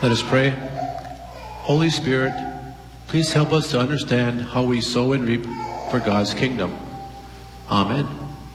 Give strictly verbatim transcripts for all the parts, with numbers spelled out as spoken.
Let us pray. Holy Spirit, please help us to understand how we sow and reap for God's kingdom. Amen.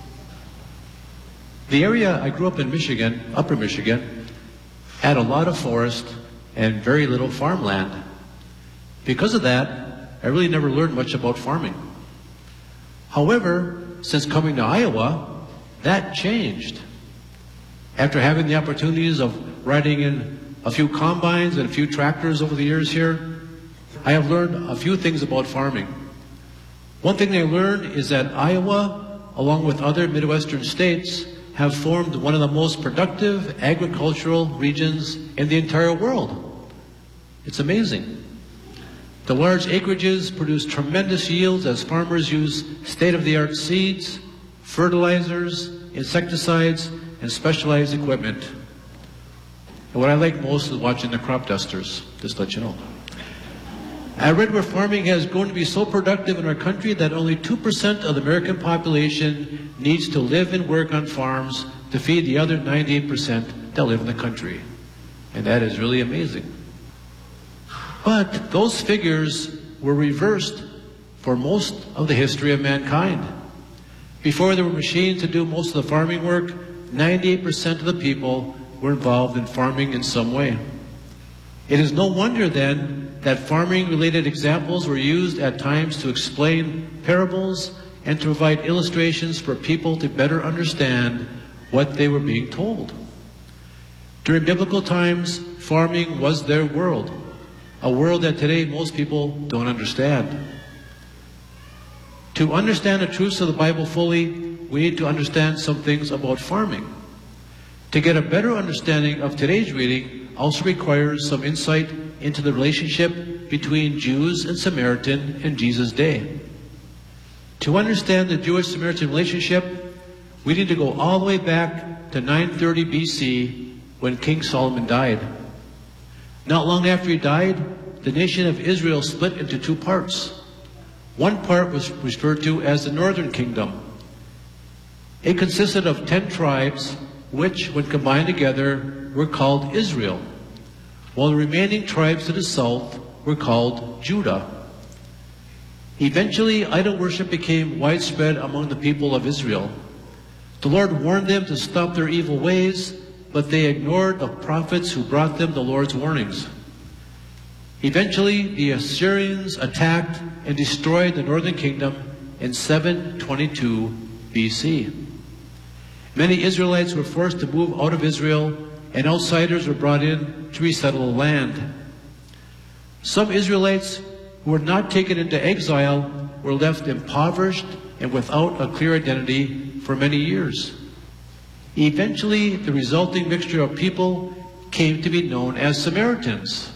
The area I grew up in, Michigan, Upper Michigan, had a lot of forest and very little farmland. Because of that, I really never learned much about farming. However, since coming to Iowa, that changed. After having the opportunities of riding in a few combines and a few tractors over the years here, I have learned a few things about farming. One thing I learned is that Iowa, along with other Midwestern states, have formed one of the most productive agricultural regions in the entire world. It's amazing. The large acreages produce tremendous yields as farmers use state-of-the-art seeds, fertilizers, insecticides, and specialized equipment. And what I like most is watching the crop dusters, just to let you know. I read where farming has grown to be so productive in our country that only two percent of the American population needs to live and work on farms to feed the other ninety-eight percent that live in the country. And that is really amazing. But those figures were reversed for most of the history of mankind. Before there were machines to do most of the farming work, ninety-eight percent of the people were involved in farming in some way. It is no wonder then that farming-related examples were used at times to explain parables and to provide illustrations for people to better understand what they were being told. During biblical times, farming was their world, a world that today most people don't understand. To understand the truths of the Bible fully, we need to understand some things about farming. To get a better understanding of today's reading also requires some insight into the relationship between Jews and Samaritan in Jesus' day. To understand the Jewish-Samaritan relationship, we need to go all the way back to nine thirty B C when King Solomon died. Not long after he died, the nation of Israel split into two parts. One part was referred to as the Northern Kingdom. It consisted of ten tribes, which, when combined together, were called Israel, while the remaining tribes to the south were called Judah. Eventually, idol worship became widespread among the people of Israel. The Lord warned them to stop their evil ways, but they ignored the prophets who brought them the Lord's warnings. Eventually, the Assyrians attacked and destroyed the northern kingdom in seven twenty-two B C. Many Israelites were forced to move out of Israel, and outsiders were brought in to resettle the land. Some Israelites who were not taken into exile were left impoverished and without a clear identity for many years. Eventually, the resulting mixture of people came to be known as Samaritans.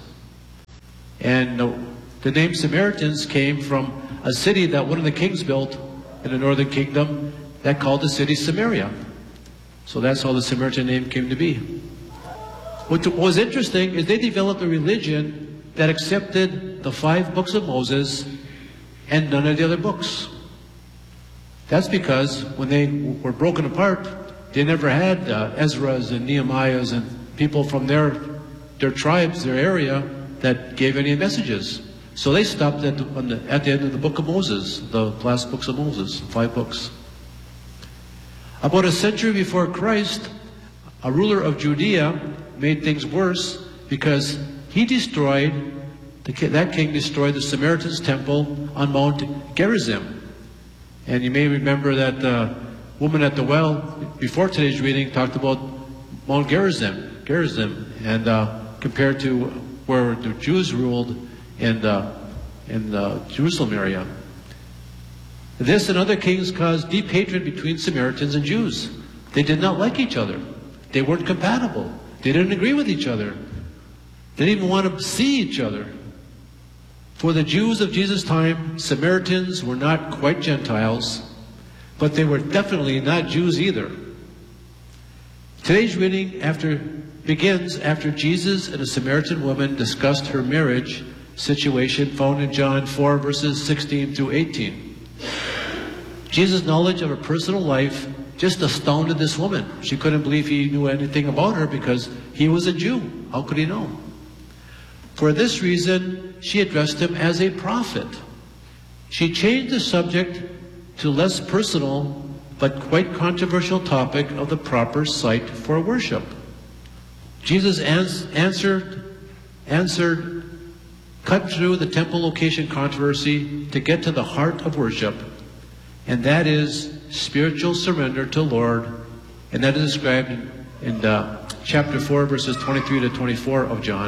And the, the name Samaritans came from a city that one of the kings built in the northern kingdom that called the city Samaria. So that's how the Samaritan name came to be. What was interesting is they developed a religion that accepted the five books of Moses and none of the other books. That's because when they were broken apart, they never had uh, Ezra's and Nehemiah's and people from their, their tribes, their area, that gave any messages. So they stopped at the, on the, at the end of the book of Moses, the last books of Moses, five books. About a century before Christ, a ruler of Judea made things worse because he destroyed, the, that king destroyed the Samaritans' temple on Mount Gerizim. And you may remember that the woman at the well, before today's reading, talked about Mount Gerizim, Gerizim, and uh, compared to where the Jews ruled in the, in the Jerusalem area. This and other kings caused deep hatred between Samaritans and Jews. They did not like each other. They weren't compatible. They didn't agree with each other. They didn't even want to see each other. For the Jews of Jesus' time, Samaritans were not quite Gentiles, but they were definitely not Jews either. Today's reading after, begins after Jesus and a Samaritan woman discussed her marriage situation found in John four, verses sixteen through eighteen. Jesus' knowledge of her personal life just astounded this woman. She couldn't believe he knew anything about her because he was a Jew. How could he know? For this reason, she addressed him as a prophet. She changed the subject to less personal but quite controversial topic of the proper site for worship. Jesus ans answered, answered, cut through the temple location controversy to get to the heart of worship, and that is spiritual surrender to the Lord, and that is described in, in uh, chapter four, verses twenty-three to twenty-four of John.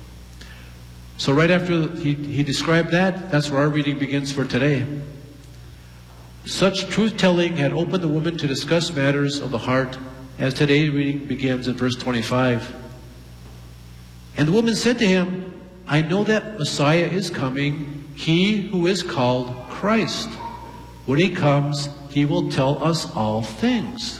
So right after he, he described that, that's where our reading begins for today. Such truth-telling had opened the woman to discuss matters of the heart, as today's reading begins in verse twenty-five. And the woman said to him, I know that Messiah is coming, he who is called Christ. When he comes, he will tell us all things.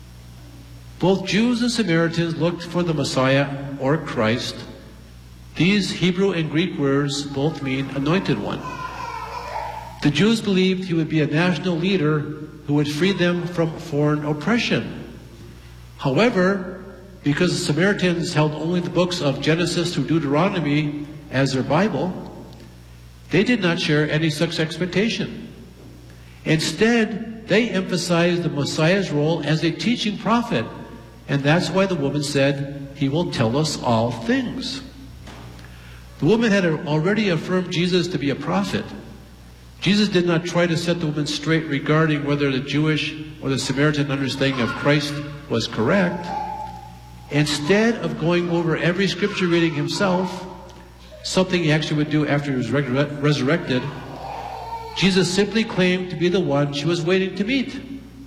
Both Jews and Samaritans looked for the Messiah or Christ. These Hebrew and Greek words both mean anointed one. The Jews believed he would be a national leader who would free them from foreign oppression. However, because the Samaritans held only the books of Genesis through Deuteronomy as their Bible, they did not share any such expectation. Instead, they emphasized the Messiah's role as a teaching prophet, and that's why the woman said, he will tell us all things. The woman had already affirmed Jesus to be a prophet. Jesus did not try to set the woman straight regarding whether the Jewish or the Samaritan understanding of Christ was correct. Instead of going over every scripture reading himself, something he actually would do after he was resurrected, Jesus simply claimed to be the one she was waiting to meet.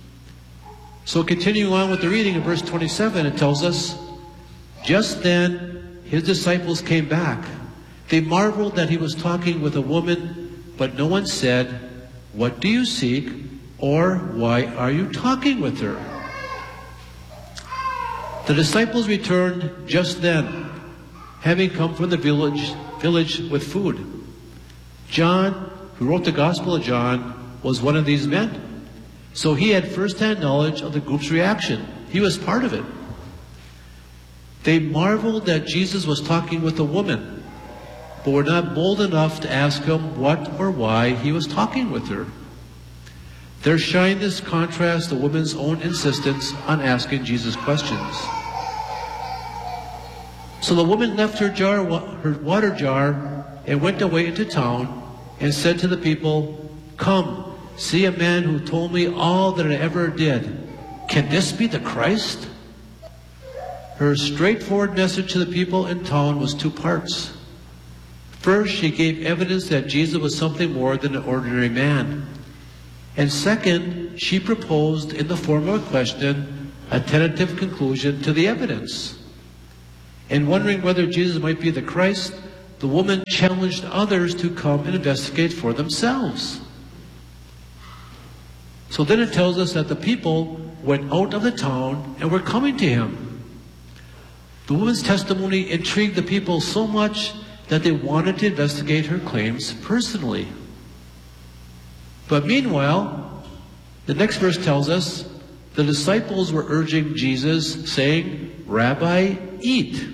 So continuing on with the reading in verse twenty-seven, it tells us, just then his disciples came back. They marveled that he was talking with a woman, but no one said, what do you seek? Or why are you talking with her? The disciples returned just then, having come from the village, village with food. John, who wrote the Gospel of John, was one of these men. So he had first-hand knowledge of the group's reaction. He was part of it. They marveled that Jesus was talking with a woman, but were not bold enough to ask him what or why he was talking with her. Their shyness contrasts the woman's own insistence on asking Jesus questions. So the woman left her jar, her water jar, and went away into town and said to the people, come, see a man who told me all that I ever did. Can this be the Christ? Her straightforward message to the people in town was two parts. First, she gave evidence that Jesus was something more than an ordinary man. And second, she proposed in the form of a question, a tentative conclusion to the evidence. In wondering whether Jesus might be the Christ, the woman challenged others to come and investigate for themselves. So then it tells us that the people went out of the town and were coming to him. The woman's testimony intrigued the people so much that they wanted to investigate her claims personally. But meanwhile, the next verse tells us, the disciples were urging Jesus, saying, Rabbi, eat.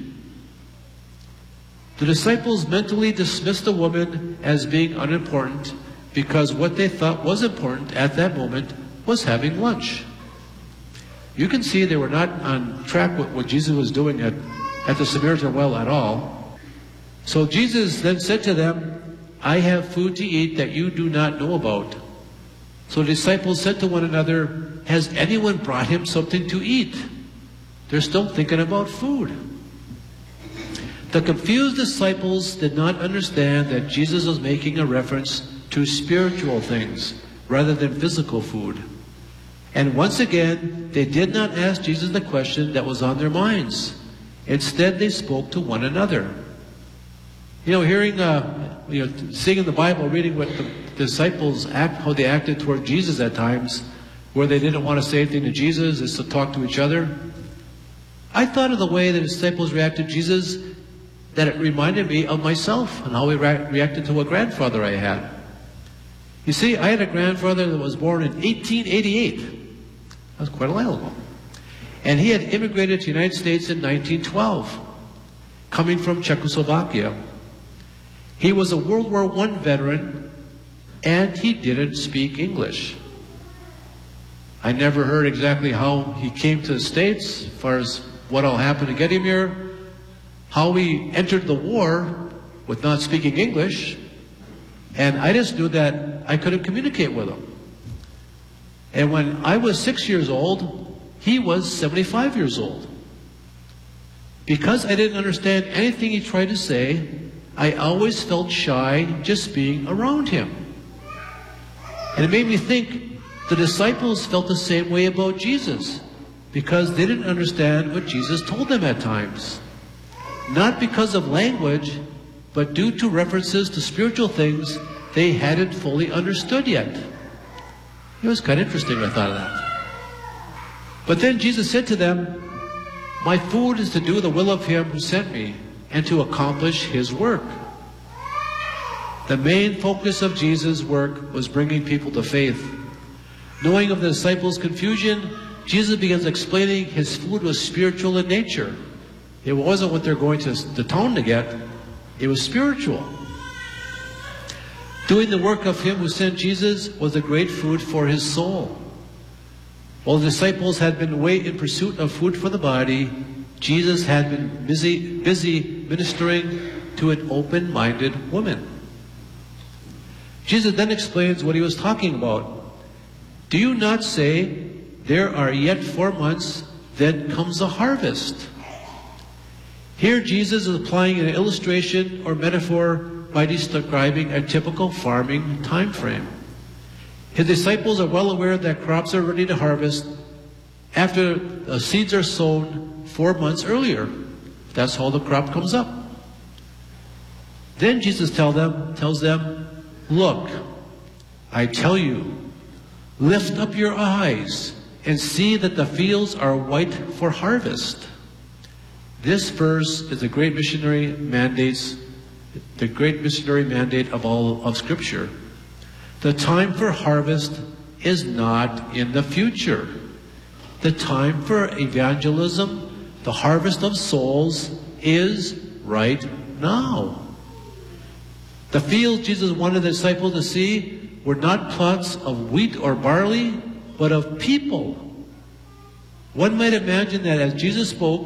The disciples mentally dismissed the woman as being unimportant because what they thought was important at that moment was having lunch. You can see they were not on track with what Jesus was doing at, at the Samaritan well at all. So Jesus then said to them, I have food to eat that you do not know about. So the disciples said to one another, has anyone brought him something to eat? They're still thinking about food. The confused disciples did not understand that Jesus was making a reference to spiritual things rather than physical food. And once again, they did not ask Jesus the question that was on their minds. Instead, they spoke to one another. You know, hearing, uh, you know, seeing in the Bible, reading what the disciples act, how they acted toward Jesus at times, where they didn't want to say anything to Jesus, is to talk to each other. I thought of the way the disciples reacted to Jesus, that it reminded me of myself and how we re reacted to a grandfather I had. You see, I had a grandfather that was born in eighteen eighty-eight. That was quite a while ago. And he had immigrated to the United States in nineteen twelve, coming from Czechoslovakia. He was a World War One veteran, and he didn't speak English. I never heard exactly how he came to the States, as far as what all happened to get him here, how he entered the war with not speaking English, and I just knew that I couldn't communicate with him. And when I was six years old, he was seventy-five years old. Because I didn't understand anything he tried to say, I always felt shy just being around him. And it made me think the disciples felt the same way about Jesus, because they didn't understand what Jesus told them at times. Not because of language, but due to references to spiritual things they hadn't fully understood yet. It was kind of interesting, I thought of that. But then Jesus said to them, "My food is to do the will of him who sent me, and to accomplish his work." The main focus of Jesus' work was bringing people to faith. Knowing of the disciples' confusion, Jesus begins explaining his food was spiritual in nature. It wasn't what they're going to the town to get. It was spiritual. Doing the work of him who sent Jesus was a great food for his soul. While the disciples had been away in pursuit of food for the body, Jesus had been busy, busy ministering to an open-minded woman. Jesus then explains what he was talking about. "Do you not say, 'There are yet four months, then comes a harvest'?" Here Jesus is applying an illustration or metaphor by describing a typical farming time frame. His disciples are well aware that crops are ready to harvest after the seeds are sown four months earlier. That's how the crop comes up. Then Jesus tell them, tells them, "Look, I tell you, lift up your eyes and see that the fields are white for harvest." This verse is the great missionary mandates, the great missionary mandate of all of Scripture. The time for harvest is not in the future. The time for evangelism, the harvest of souls, is right now. The fields Jesus wanted the disciples to see were not plots of wheat or barley, but of people. One might imagine that as Jesus spoke,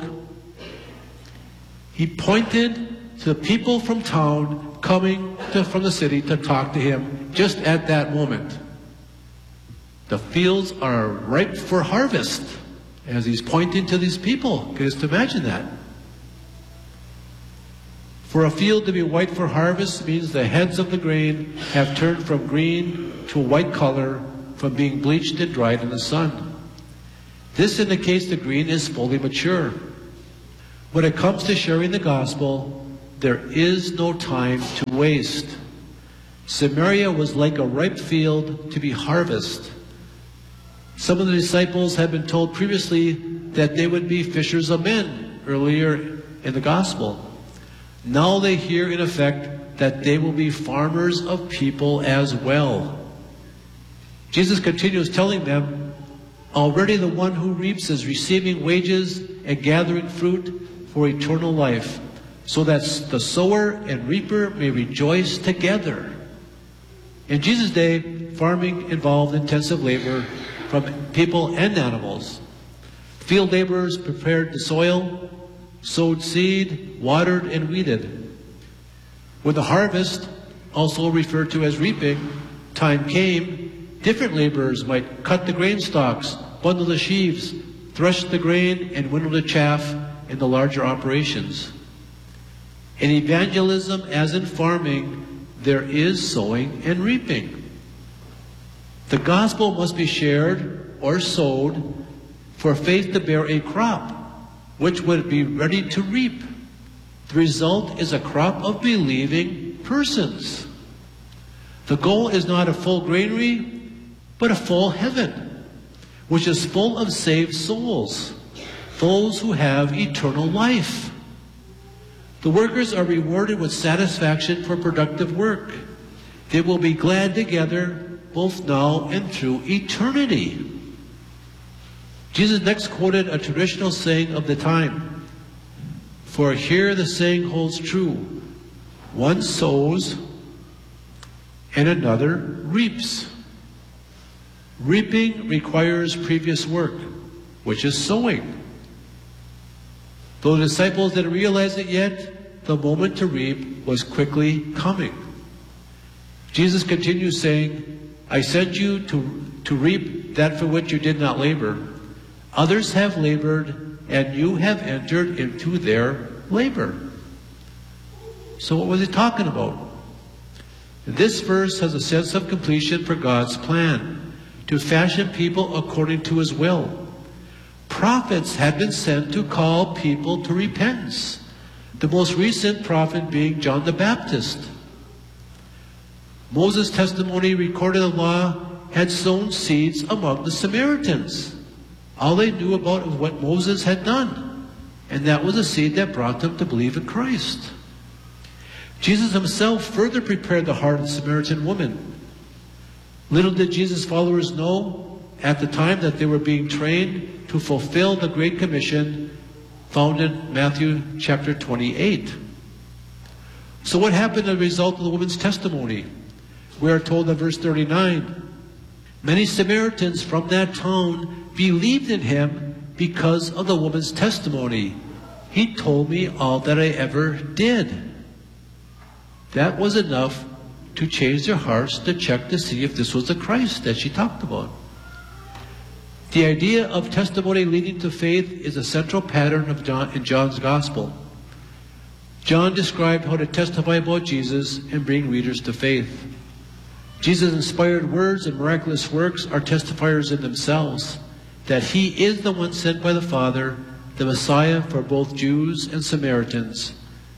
he pointed to the people from town coming to, from the city to talk to him just at that moment. The fields are ripe for harvest, as he's pointing to these people. Just imagine that. For a field to be white for harvest means the heads of the grain have turned from green to a white color from being bleached and dried in the sun. This indicates the green is fully mature. When it comes to sharing the gospel, there is no time to waste. Samaria was like a ripe field to be harvested. Some of the disciples had been told previously that they would be fishers of men earlier in the gospel. Now they hear in effect that they will be farmers of people as well. Jesus continues telling them, "Already the one who reaps is receiving wages and gathering fruit for eternal life, so that the sower and reaper may rejoice together." In Jesus' day, farming involved intensive labor from people and animals. Field laborers prepared the soil, sowed seed, watered, and weeded. When the harvest, also referred to as reaping, time came, different laborers might cut the grain stalks, bundle the sheaves, thresh the grain, and winnow the chaff in the larger operations. In evangelism, as in farming, there is sowing and reaping. The gospel must be shared or sowed for faith to bear a crop, which would be ready to reap. The result is a crop of believing persons. The goal is not a full granary, but a full heaven, which is full of saved souls, those who have eternal life. The workers are rewarded with satisfaction for productive work. They will be glad together both now and through eternity. Jesus next quoted a traditional saying of the time. For here the saying holds true. One sows and another reaps. Reaping requires previous work, which is sowing. Though the disciples didn't realize it yet, the moment to reap was quickly coming. Jesus continues saying, I sent you to, to reap that for which you did not labor. Others have labored, and you have entered into their labor. So what was he talking about? This verse has a sense of completion for God's plan, to fashion people according to his will. Prophets had been sent to call people to repentance, the most recent prophet being John the Baptist. Moses' testimony recorded in the law had sown seeds among the Samaritans. All they knew about was what Moses had done, and that was a seed that brought them to believe in Christ. Jesus himself further prepared the heart of the Samaritan woman. Little did Jesus' followers know at the time that they were being trained to fulfill the Great Commission found in Matthew chapter twenty-eight. So what happened as a result of the woman's testimony? We are told in verse thirty-nine, many Samaritans from that town believed in him because of the woman's testimony. He told me all that I ever did. That was enough to change their hearts to check to see if this was the Christ that she talked about. The idea of testimony leading to faith is a central pattern of John, in John's Gospel. John described how to testify about Jesus and bring readers to faith. Jesus' inspired words and miraculous works are testifiers in themselves that he is the one sent by the Father, the Messiah for both Jews and Samaritans.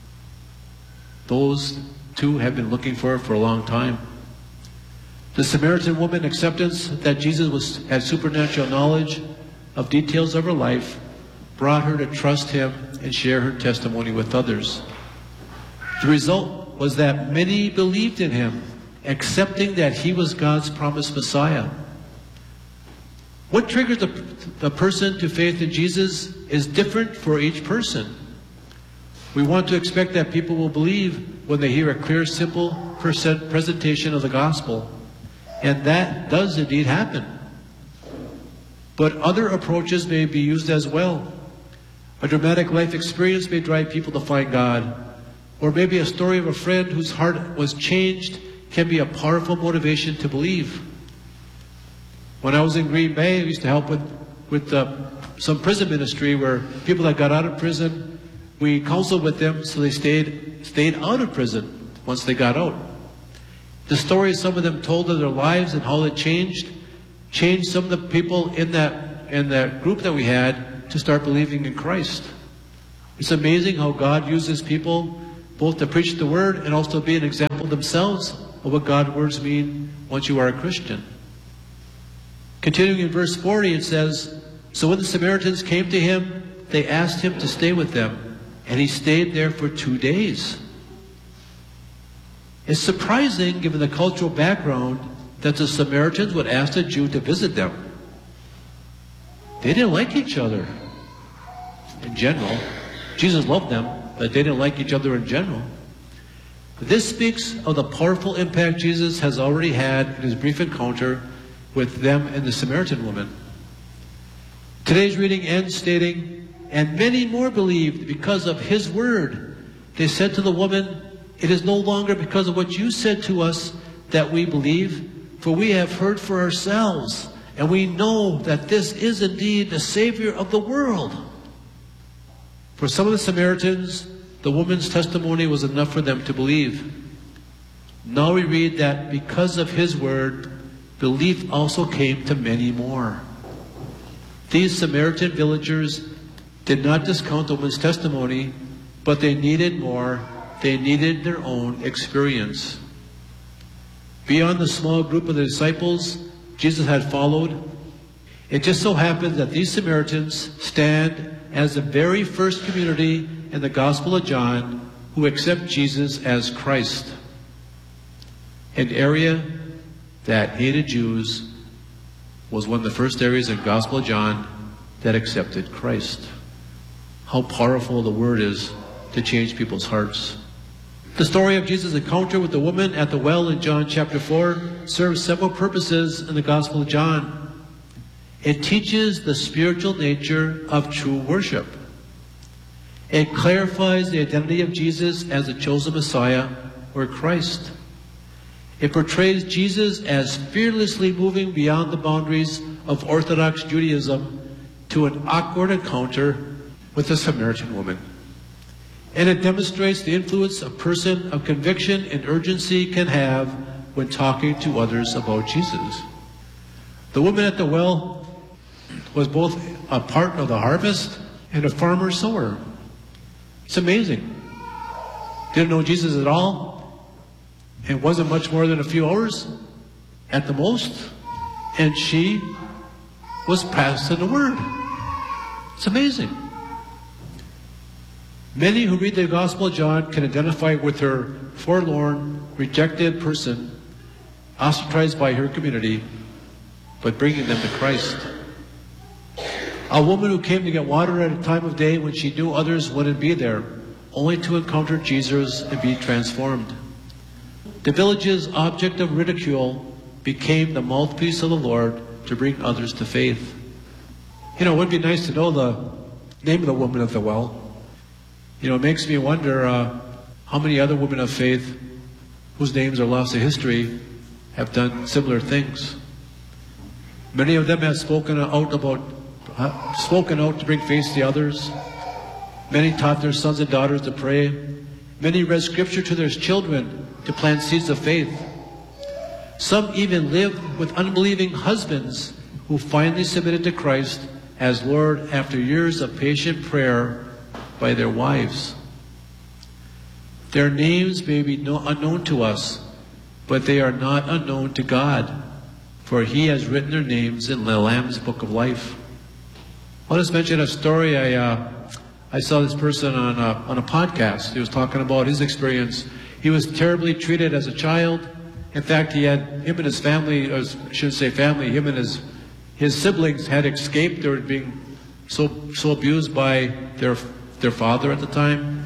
Those two have been looking for it for a long time. The Samaritan woman's acceptance that Jesus was, had supernatural knowledge of details of her life brought her to trust him and share her testimony with others. The result was that many believed in him, accepting that he was God's promised Messiah. What triggers a, a person to faith in Jesus is different for each person. We want to expect that people will believe when they hear a clear, simple presentation of the gospel. And that does indeed happen. But other approaches may be used as well. A dramatic life experience may drive people to find God. Or maybe a story of a friend whose heart was changed can be a powerful motivation to believe. When I was in Green Bay, I used to help with, with uh, some prison ministry where people that got out of prison, we counseled with them so they stayed, stayed out of prison once they got out. The stories some of them told of their lives and how it changed, changed some of the people in that, in that group that we had to start believing in Christ. It's amazing how God uses people both to preach the word and also be an example themselves of what God's words mean once you are a Christian. Continuing in verse forty, it says, so when the Samaritans came to him, they asked him to stay with them, and he stayed there for two days. It's surprising, given the cultural background, that the Samaritans would ask a Jew to visit them. They didn't like each other in general. Jesus loved them, but they didn't like each other in general. This speaks of the powerful impact Jesus has already had in his brief encounter with them and the Samaritan woman. Today's reading ends stating, and many more believed because of his word. They said to the woman, it is no longer because of what you said to us that we believe, for we have heard for ourselves, and we know that this is indeed the Savior of the world. For some of the Samaritans, the woman's testimony was enough for them to believe. Now we read that because of his word, belief also came to many more. These Samaritan villagers did not discount the woman's testimony, but they needed more. They needed their own experience. Beyond the small group of the disciples Jesus had followed, it just so happens that these Samaritans stand as the very first community in the Gospel of John who accept Jesus as Christ. An area that hated Jews was one of the first areas in the Gospel of John that accepted Christ. How powerful the word is to change people's hearts. The story of Jesus' encounter with the woman at the well in John chapter four serves several purposes in the Gospel of John. It teaches the spiritual nature of true worship. It clarifies the identity of Jesus as the chosen Messiah or Christ. It portrays Jesus as fearlessly moving beyond the boundaries of Orthodox Judaism to an awkward encounter with a Samaritan woman. And it demonstrates the influence a person of conviction and urgency can have when talking to others about Jesus. The woman at the well was both a part of the harvest and a farmer sower. It's amazing. Didn't know Jesus at all. It wasn't much more than a few hours at the most. And she was passing the word. It's amazing. Many who read the Gospel of John can identify with her forlorn, rejected person, ostracized by her community, but bringing them to Christ. A woman who came to get water at a time of day when she knew others wouldn't be there, only to encounter Jesus and be transformed. The village's object of ridicule became the mouthpiece of the Lord to bring others to faith. You know, it would be nice to know the name of the woman at the well. You know, it makes me wonder uh, how many other women of faith whose names are lost to history have done similar things. Many of them have spoken out about, uh, spoken out to bring faith to others. Many taught their sons and daughters to pray. Many read scripture to their children to plant seeds of faith. Some even lived with unbelieving husbands who finally submitted to Christ as Lord after years of patient prayer by their wives. Their names may be no, unknown to us, but they are not unknown to God, for He has written their names in the Lamb's Book of Life. I'll just mention a story. I uh, I saw this person on a, on a podcast. He was talking about his experience. He was terribly treated as a child. In fact, he had him and his family, or I shouldn't say family, him and his his siblings had escaped. They were being so so abused by their their father at the time.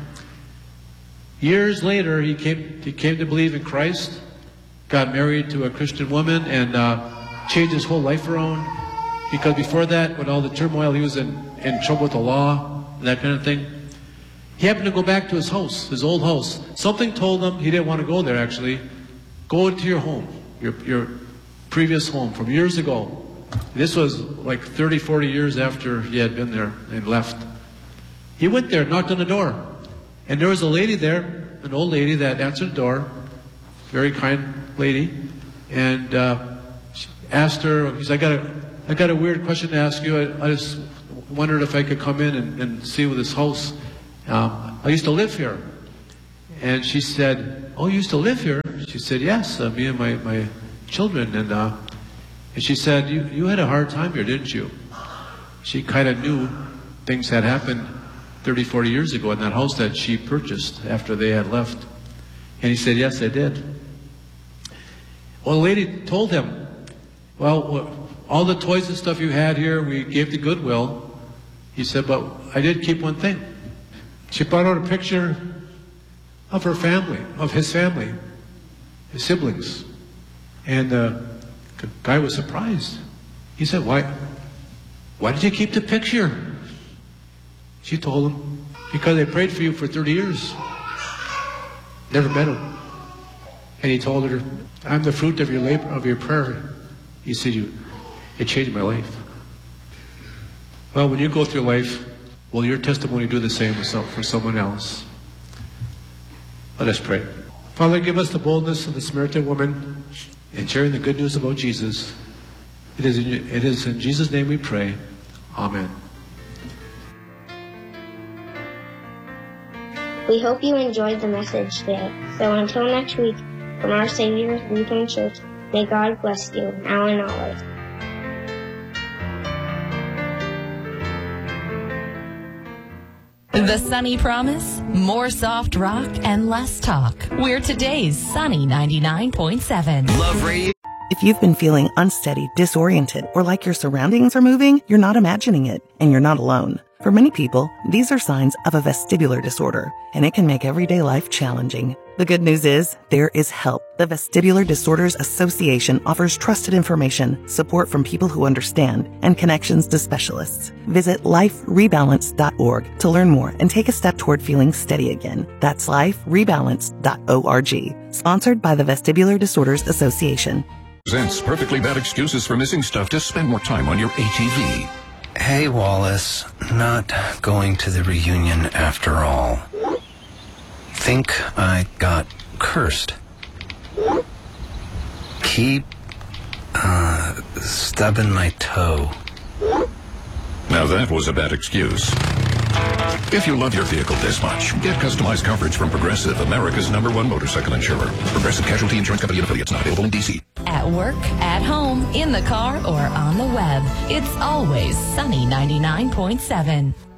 Years later, he came he came to believe in Christ, got married to a Christian woman, and uh, changed his whole life around. Because before that, with all the turmoil, he was in, in trouble with the law and that kind of thing. He happened to go back to his house, his old house. Something told him he didn't want to go there, actually. Go into your home, your, your previous home from years ago. This was like thirty, forty years after he had been there and left. He went there, knocked on the door, and there was a lady there, an old lady that answered the door, very kind lady, and uh, asked her, he said, I got a, I got a weird question to ask you. I, I just wondered if I could come in and, and see with this house. Um, I used to live here. And she said, oh, you used to live here? She said, yes, uh, me and my, my children. And, uh, and she said, you, you had a hard time here, didn't you? She kind of knew things had happened thirty, forty years ago in that house that she purchased after they had left. And he said, yes, I did. Well, the lady told him, well, all the toys and stuff you had here, we gave to Goodwill. He said, but I did keep one thing. She brought out a picture of her family, of his family, his siblings. And uh, the guy was surprised. He said, why, why did you keep the picture? She told him, because I prayed for you for thirty years. Never met him. And he told her, I'm the fruit of your labor, of your prayer. He said, you, it changed my life. Well, when you go through life, will your testimony do the same for someone else? Let us pray. Father, give us the boldness of the Samaritan woman in sharing the good news about Jesus. It is in, it is in Jesus' name we pray. Amen. We hope you enjoyed the message today. So until next week, from Our Savior Lutheran Church, may God bless you now and always. The Sunny Promise, more soft rock and less talk. We're today's Sunny ninety-nine point seven. Love Radio. If you've been feeling unsteady, disoriented, or like your surroundings are moving, you're not imagining it, and you're not alone. For many people, these are signs of a vestibular disorder, and it can make everyday life challenging. The good news is there is help. The Vestibular Disorders Association offers trusted information, support from people who understand, and connections to specialists. Visit life rebalance dot org to learn more and take a step toward feeling steady again. That's life rebalance dot org. Sponsored by the Vestibular Disorders Association. Presents perfectly bad excuses for missing stuff to spend more time on your A T V. Hey, Wallace, not going to the reunion after all. Think I got cursed. Keep, uh, stubbing my toe. Now that was a bad excuse. If you love your vehicle this much, get customized coverage from Progressive, America's number one motorcycle insurer. Progressive Casualty Insurance Company and affiliates, not available in D C. At work, at home, in the car, or on the web, it's always Sunny ninety-nine point seven.